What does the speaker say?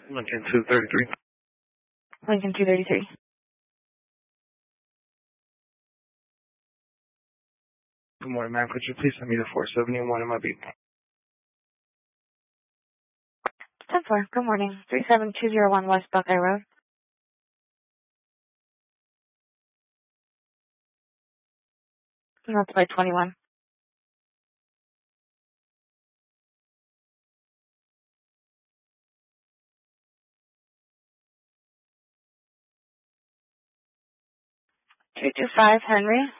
Lincoln 233. Lincoln 233. Good morning, ma'am. Could you please send me the 471 in my beat? 10-4. Good morning. 37201 West Buckeye Road. North by 21. Two 225 Henry.